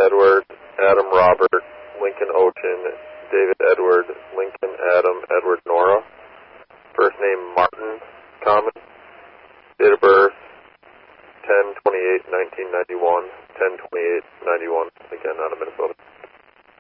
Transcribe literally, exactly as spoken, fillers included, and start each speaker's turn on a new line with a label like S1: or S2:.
S1: Edward, Adam Robert, Lincoln Ocean, David Edward, Lincoln Adam, Edward Nora. First name Martin, common. Date of birth ten twenty-eight nineteen ninety-one, ten twenty-eight ninety-one, again out of Minnesota.